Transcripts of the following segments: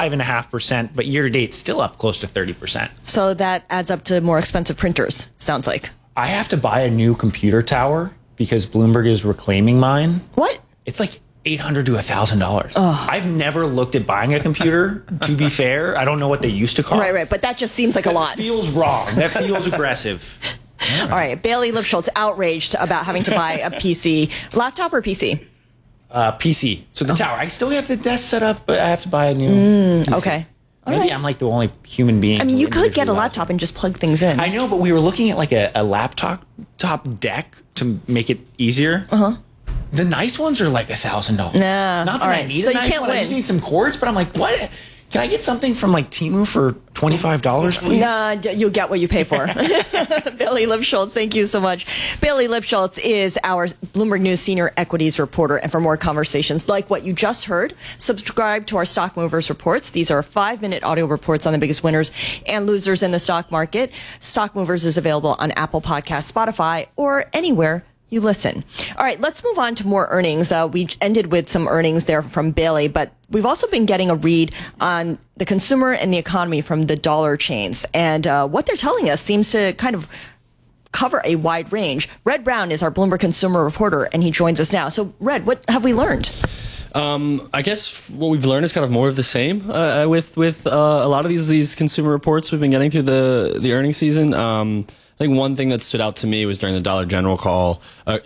5.5%, but year to date still up close to 30%. So that adds up to more expensive printers, sounds like. I have to buy a new computer tower because Bloomberg is reclaiming mine. What? It's like $800 to $1,000. I've never looked at buying a computer. To be fair, I don't know what they used to cost. Right. But that just seems like a lot. That feels wrong. That feels aggressive. All right. Bailey Lipschultz outraged about having to buy a PC. Laptop or PC? PC. So the tower. I still have the desk set up, but I have to buy a new PC. Okay. Maybe I'm like the only human being. I mean, you could get a laptop and just plug things in. I know, but we were looking at like a laptop deck to make it easier. The nice ones are like $1,000. Nah. Not that All I right. need So a you nice can't one. I win. just need some cords, but I'm like, what? Can I get something from like Temu for $25, please? Nah, you'll get what you pay for. Bailey Lipschultz, thank you so much. Bailey Lipschultz is our Bloomberg News senior equities reporter. And for more conversations like what you just heard, subscribe to our Stock Movers reports. These are 5-minute audio reports on the biggest winners and losers in the stock market. Stock Movers is available on Apple Podcasts, Spotify, or anywhere you listen. All right, let's move on to more earnings. We ended with some earnings there from Bailey, but we've also been getting a read on the consumer and the economy from the dollar chains. And what they're telling us seems to kind of cover a wide range. Red Brown is our Bloomberg consumer reporter, and he joins us now. So, Red, what have we learned? I guess what we've learned is kind of more of the same with a lot of these consumer reports we've been getting through the earnings season. I think one thing that stood out to me was during the Dollar General call,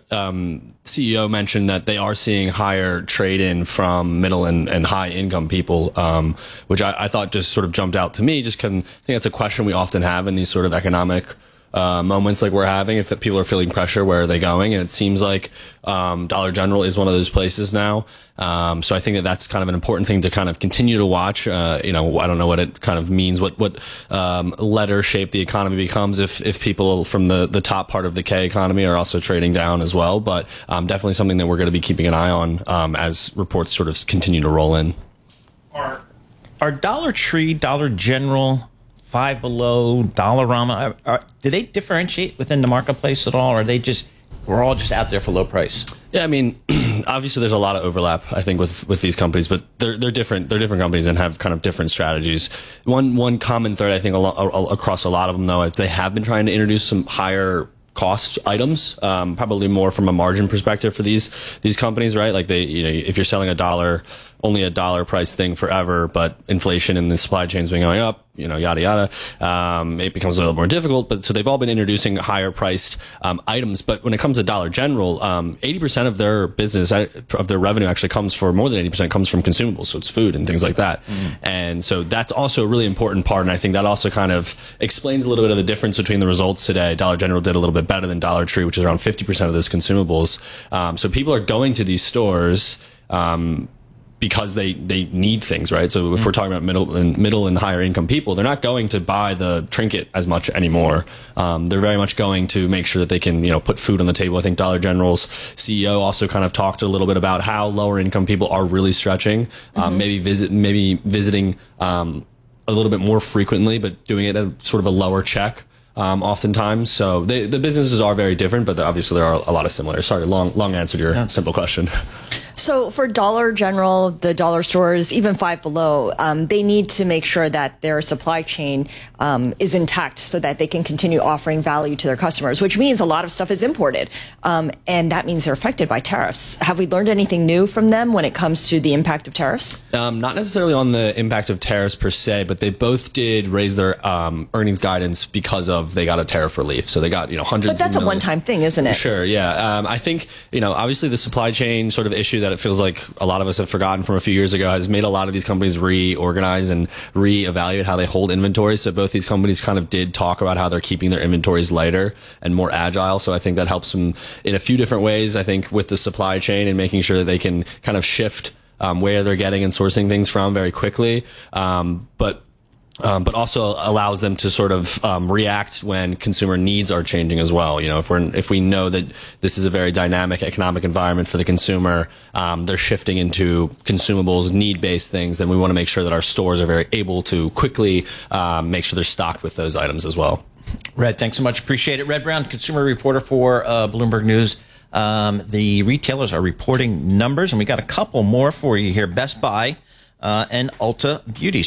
CEO mentioned that they are seeing higher trade-in from middle and high income people, which I thought just sort of jumped out to me. I think that's a question we often have in these sort of economic moments like we're having. If people are feeling pressure, where are they going? And it seems like Dollar General is one of those places now. So I think that that's kind of an important thing to kind of continue to watch. I don't know what it kind of means, what letter shape the economy becomes if people from the top part of the K economy are also trading down as well. But definitely something that we're going to be keeping an eye on as reports sort of continue to roll in. Are Dollar Tree, Dollar General, Five Below, Dollarama, do they differentiate within the marketplace at all, or are they just, we're all just out there for low price? Yeah, I mean, obviously there's a lot of overlap, I think, with these companies, but they're different. They're different companies and have kind of different strategies. One common thread, I think, across a lot of them, though, is they have been trying to introduce some higher cost items, probably more from a margin perspective for these companies, right? Like if you're selling only a dollar price thing forever, but inflation in the supply chain's been going up, yada yada, it becomes a little more difficult. But so they've all been introducing higher priced items. But when it comes to Dollar General, 80% of their business, of their revenue, actually comes for more than 80% comes from consumables, so it's food and things like that. And so that's also a really important part. And I think that also kind of explains a little bit of the difference between the results today. Dollar General did a little bit better than Dollar Tree, which is around 50% of those consumables. So people are going to these stores because they need things, right? So if we're talking about middle and higher income people, they're not going to buy the trinket as much anymore. They're very much going to make sure that they can, put food on the table. I think Dollar General's CEO also kind of talked a little bit about how lower income people are really stretching, maybe visiting a little bit more frequently, but doing it at sort of a lower check. Oftentimes. So the businesses are very different, but obviously there are a lot of similarities. Sorry, long answer to your simple question. So for Dollar General, the dollar stores, even Five Below, they need to make sure that their supply chain is intact so that they can continue offering value to their customers, which means a lot of stuff is imported. And that means they're affected by tariffs. Have we learned anything new from them when it comes to the impact of tariffs? Not necessarily on the impact of tariffs per se, but they both did raise their earnings guidance because of they got a tariff relief. So they got, hundreds. But that's a one-time thing, isn't it? Sure, yeah. I think, obviously the supply chain sort of issue that it feels like a lot of us have forgotten from a few years ago has made a lot of these companies reorganize and reevaluate how they hold inventory. So both these companies kind of did talk about how they're keeping their inventories lighter and more agile. So I think that helps them in a few different ways, I think, with the supply chain and making sure that they can kind of shift where they're getting and sourcing things from very quickly. But also allows them to sort of react when consumer needs are changing as well. If we know that this is a very dynamic economic environment for the consumer, they're shifting into consumables, need-based things, then we want to make sure that our stores are very able to quickly make sure they're stocked with those items as well. Red, thanks so much. Appreciate it. Red Brown, consumer reporter for Bloomberg News. The retailers are reporting numbers, and we got a couple more for you here. Best Buy and Ulta Beauty.